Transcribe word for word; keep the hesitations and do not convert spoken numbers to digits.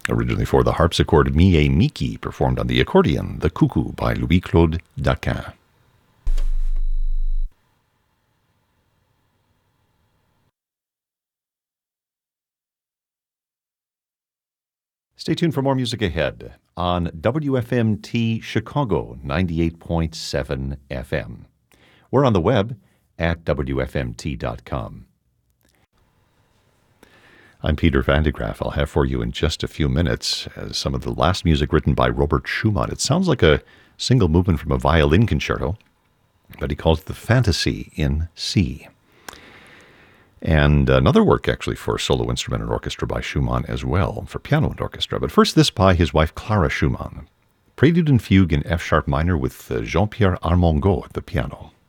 Originally for the harpsichord, Mie Miki performed on the accordion, The Cuckoo by Louis-Claude Daquin. Stay tuned for more music ahead on W F M T Chicago ninety-eight point seven F M. We're on the web at W F M T dot com. I'm Peter Van de Graaff. I'll have for you in just a few minutes as some of the last music written by Robert Schumann. It sounds like a single movement from a violin concerto, but he calls it the Fantasy in C. And another work, actually, for solo instrument and orchestra by Schumann as well, for piano and orchestra. But first, this by his wife Clara Schumann. Prelude and Fugue in F-sharp minor with Jean-Pierre Armengaud at the piano.